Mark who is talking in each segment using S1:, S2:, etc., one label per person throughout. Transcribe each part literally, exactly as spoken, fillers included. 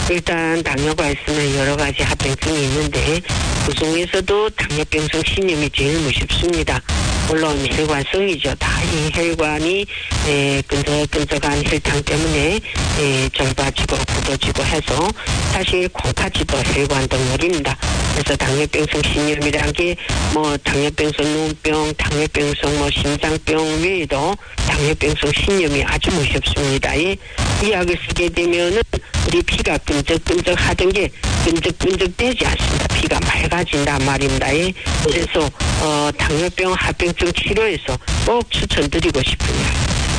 S1: 일단 당뇨가 있으면 여러 가지 합병증이 있는데 그 중에서도 당뇨병성 신염이 제일 무섭습니다. 물론 혈관성이죠. 다 이 혈관이 에, 끈적끈적한 혈당 때문에 에, 좁아지고 굳어지고 해서 사실 콩팥이도 혈관 덩어리입니다. 그래서 당뇨병성 신염이라는 게 뭐 당뇨병성 눈병, 당뇨병성 뭐 심장병 외에도 당뇨병성 신염이 아주 무섭습니다. 이, 이 약을 쓰게 되면은 우리 피가 끈적끈적하던 게 끈적끈적되지 않습니다. 피가 맑아진단 말입니다. 예. 그래서 어, 당뇨병 합병증 치료에서 꼭 추천드리고 싶습니다.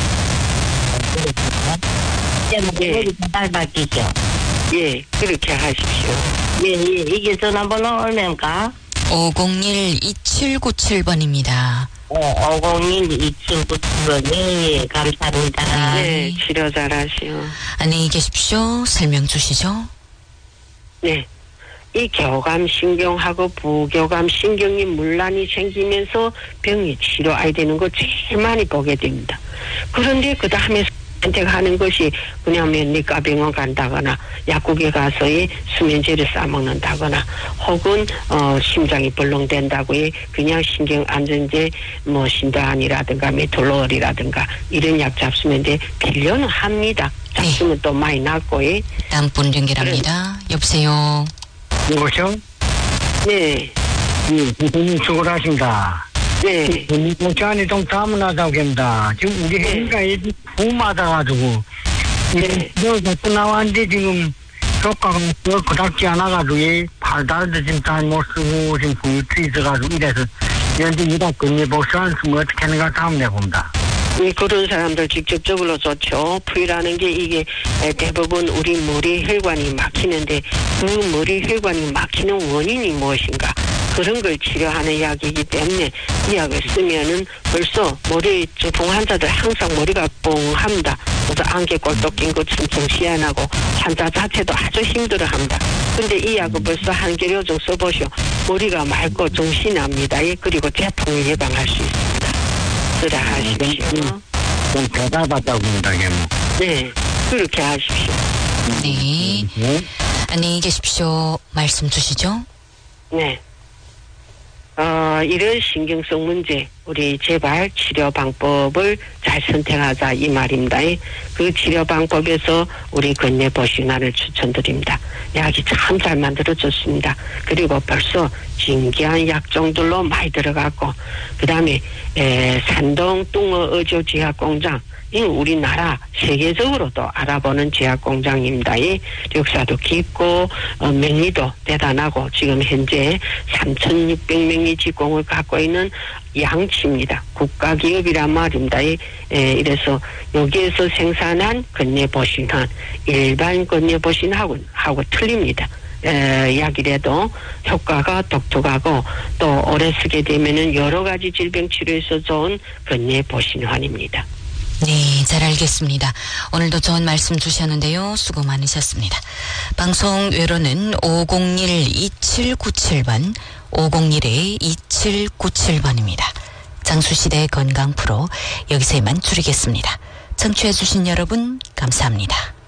S2: 예. 잘 바뀌죠.
S1: 예, 그렇게 하십시오.
S2: 예, 예. 이게 전화번호 얼마인가?
S3: 오공일 이칠구칠 번입니다.
S2: 어, 오공일 이칠구칠 번. 예, 예. 감사합니다.
S1: 네, 치료 잘하시오.
S3: 안녕히 계십시오. 설명 주시죠.
S1: 네. 이 교감신경하고 부교감신경이 문란이 생기면서 병이 치료해야 되는 거 제일 많이 보게 됩니다. 그런데 그 다음에 선택하는 것이 그냥 면리과병원 간다거나 약국에 가서 이 수면제를 싸먹는다거나 혹은 어 심장이 벌렁된다고 그냥 신경안정제 뭐 신다안이라든가 메톨롤이라든가 이런 약 잡수면 돼 필요는 합니다. 잡수면 네. 또 많이 낫고. 예.
S3: 다음 분 연결합니다. 그래. 여보세요.
S4: 여보세요?
S1: 네.
S4: 예, 대표님 수고하십니다.
S1: 네.
S4: 공장이 좀 다문하다고 합니다. 지금 우리 행가에 부마다가지고,
S1: 네.
S4: 여기서 또 나왔는데 지금 효과가 그닥지 않아가지고, 예, 발달도 지금 잘 못 쓰고, 지금 부유투 있어가지고 이래서, 이런데 이다 건네 복수하는 쓰면 어떻게 하는가 다음 내봅니다.
S1: 네, 그런 사람들 직접적으로 좋죠. 부위라는 게 이게 대부분 우리 머리 혈관이 막히는데 그 머리 혈관이 막히는 원인이 무엇인가 그런 걸 치료하는 약이기 때문에 이 약을 쓰면은 벌써 머리 중풍 환자들 항상 머리가 뻥합니다. 그래서 안개 꼴떡 낀 거 층층 시원하고 환자 자체도 아주 힘들어합니다. 근데 이 약을 벌써 한 개료정 써보시오. 머리가 맑고 정신이 납니다. 예, 그리고 재풍을 예방할 수 있습니다. 그래 하십시오.
S4: 좀 배달받다고 봅니다, 이게 뭐.
S1: 네, 그렇게 하십시오.
S3: 네.
S4: 네.
S3: 안녕히 계십시오. 말씀 주시죠.
S1: 네. 어, 이런 신경성 문제, 우리 제발 치료 방법을 잘 선택하자 이 말입니다. 그 치료 방법에서 우리 건네보시나를 추천드립니다. 약이 참 잘 만들어졌습니다. 그리고 벌써 진기한 약종들로 많이 들어갔고, 그 다음에 산동 뚱어 의조 제약공장, 이 우리나라 세계적으로도 알아보는 제약공장입니다. 이 역사도 깊고 어, 명의도 대단하고 지금 현재 삼천육백 명의 직공을 갖고 있는 양치입니다. 국가기업이란 말입니다. 이, 에, 이래서 여기에서 생산한 건네보신한 일반 건네보신하고 하고 틀립니다. 에, 약이라도 효과가 독특하고 또 오래 쓰게 되면은 여러 가지 질병 치료에서 좋은 건네보신환입니다.
S3: 네, 잘 알겠습니다. 오늘도 좋은 말씀 주셨는데요. 수고 많으셨습니다. 방송 외로는 오공일 이칠구칠 번, 오공일 이칠구칠 번입니다. 장수시대 건강 프로 여기서 이만 줄이겠습니다. 청취해 주신 여러분 감사합니다.